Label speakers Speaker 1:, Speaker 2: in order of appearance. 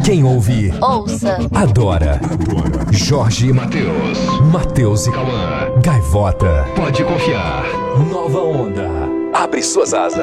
Speaker 1: Quem ouve,
Speaker 2: ouça,
Speaker 1: adora. Jorge e Matheus. Matheus e Cauã. Gaivota. Pode confiar. Nova onda. Abre suas asas.